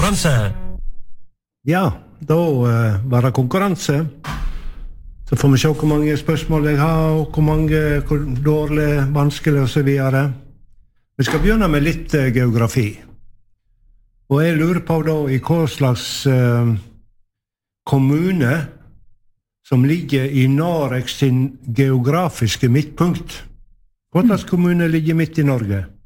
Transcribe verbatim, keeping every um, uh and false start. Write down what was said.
konkurranse. Ja, da uh, var det konkurranse. Så får vi se hvor mange spørsmål jeg har, og hvor mange, hvor dårlige, vanskelige og så videre. Vi skal begynne med litt uh, geografi. Og jeg lurer på da i hva slags uh, kommune som ligger i Norge sin geografiske midtpunkt. Hva slags kommune ligger midt i Norge?